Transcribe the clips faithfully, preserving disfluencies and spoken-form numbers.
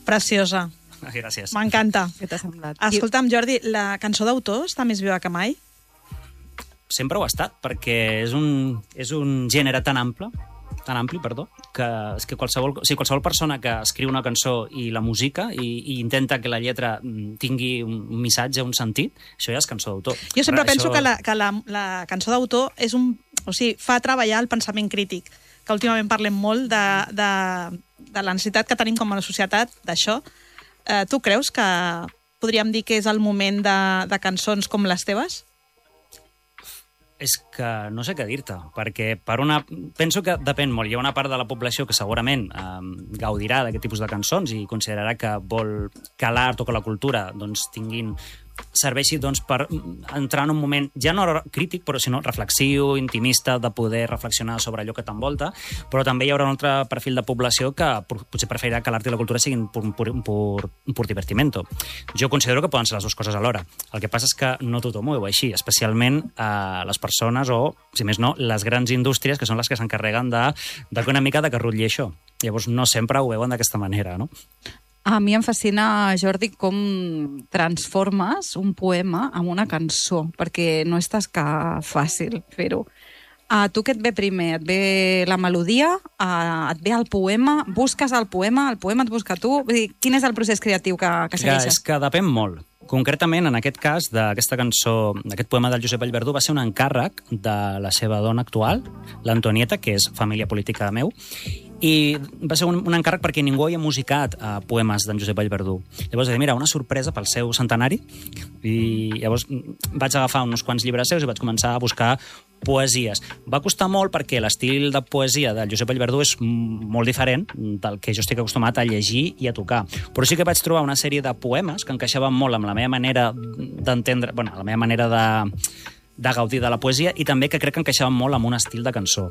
Preciosa. Gràcies. M'encanta. Què t'ha semblat? Escolta'm, Jordi, la cançó d'autor està més viva que mai? Sempre ho ha estat, perquè és un, és un gènere tan ample, tan ampli, perdó, que, és que qualsevol, o sigui, qualsevol persona que escriu una cançó i la musica i, i intenta que la lletra tingui un missatge, un sentit, això ja és cançó d'autor. Jo sempre Però penso això... que, la, que la, la cançó d'autor és un... O sigui, fa treballar el pensament crític, que últimament parlem molt de, de, de la necessitat que tenim com a societat d'això. Eh, tu creus que podríem dir que és el moment de, de cançons com les teves? És que no sé què dir-te, perquè per una... penso que depèn molt. Hi ha una part de la població que segurament eh, gaudirà d'aquest tipus de cançons i considerarà que vol que l'art o que la cultura doncs, tinguin serveixi doncs, per entrar en un moment ja no crític, però sinó reflexiu, intimista, de poder reflexionar sobre allò que t'envolta, però també hi haurà un altre perfil de població que potser preferirà que l'art i la cultura siguin un pur, un pur, un pur divertimento. Jo considero que poden ser les dues coses alhora. El que passa és que no tothom ho veu així, especialment eh, les persones o, si més no, les grans indústries que són les que s'encarreguen de, de una mica de que rutlli això. Llavors no sempre ho veuen d'aquesta manera, no? A mi em fascina, Jordi, com transformes un poema en una cançó, perquè no és tasca fàcil fer-ho. A tu què et ve primer? Et ve la melodia? A, et ve el poema? Busques el poema? El poema et busca tu? Vull dir, quin és el procés creatiu que, que segueixes? Ja, és que depèn molt. Concretament, en aquest cas, d'aquesta cançó, d'aquest poema del Josep Vallverdú, va ser un encàrrec de la seva dona actual, l'Antonieta, que és família política meu, i va ser un, un encàrrec perquè ningú havia musicat uh, poemes d'en Josep Vallverdú. Llavors, mira, una sorpresa pel seu centenari, i llavors vaig agafar uns quants llibres seus i vaig començar a buscar poesies. Va costar molt perquè l'estil de poesia del Josep Vallverdú és molt diferent del que jo estic acostumat a llegir i a tocar. Però sí que vaig trobar una sèrie de poemes que encaixaven molt amb la meva manera d'entendre, bueno, la meva manera de, de gaudir de la poesia i també que crec que encaixaven molt amb un estil de cançó.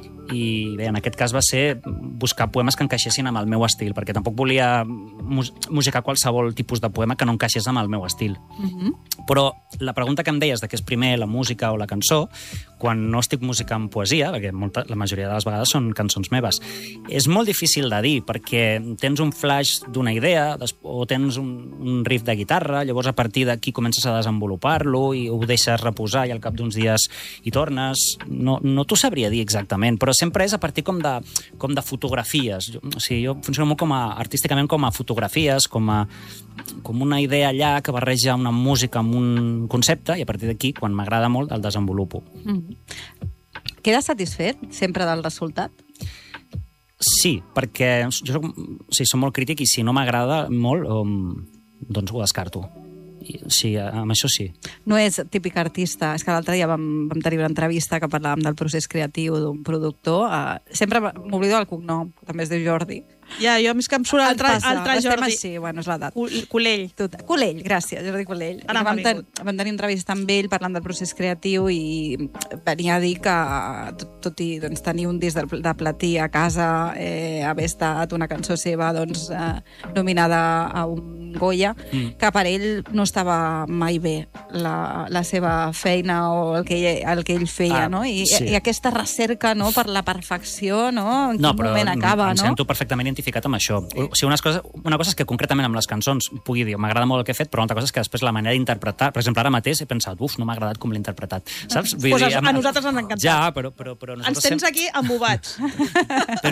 I bé, en aquest cas va ser buscar poemes que encaixessin amb el meu estil, perquè tampoc volia mus musicar qualsevol tipus de poema que no encaixés amb el meu estil. Uh-huh. Però la pregunta que em deies de què és primer la música o la cançó, quan no estic musicant poesia, perquè molta, la majoria de les vegades són cançons meves, és molt difícil de dir, perquè tens un flash d'una idea o tens un, un riff de guitarra, llavors a partir d'aquí comences a desenvolupar-lo i ho deixes reposar i al cap d'uns dies hi tornes. No, no t'ho sabria dir exactament, però sempre és a partir com de, com de fotografies. Jo, o sigui, jo funciono molt com a, artísticament com a fotografies, com, a, com una idea allà que barreja una música amb un concepte i a partir d'aquí, quan m'agrada molt, el desenvolupo. Mm. Quedes satisfet sempre del resultat? Sí, perquè jo soc, sí, soc molt crític i si no m'agrada molt, um, doncs ho descarto. I, sí, amb això sí. No és típic artista. És que l'altre dia vam, vam tenir una entrevista que parlàvem del procés creatiu d'un productor. Uh, sempre m'oblido el cognom, també es diu Jordi. Ja, jo més que em surt altre, altre Jordi. Així, bueno, és l'edat. Colell. Tot. Colell, gràcies, Jordi Colell. Ara vam, ten, vam tenir entrevista amb ell parlant del procés creatiu i venia a dir que, tot, tot i doncs, tenir un disc de, de platí a casa, eh, haver estat una cançó seva doncs, eh, nominada a un Goya, mm. que per ell no estava mai bé la, la seva feina o el que ell, el que ell feia, ah, no? I, sí. I aquesta recerca, no?, per la perfecció, no?, en quin no, moment acaba, em no? sento perfectament identificat amb això. O sigui, una cosa, una cosa és que concretament amb les cançons pugui dir, m'agrada molt el que he fet, però una altra cosa és que després la manera d'interpretar, per exemple, ara mateix he pensat, uf, no m'ha agradat com l'he interpretat. Saps? Vull pues dir, a, a nosaltres ens ha encantat. Ja, però... però, però ens tens sempre... aquí embobats. Però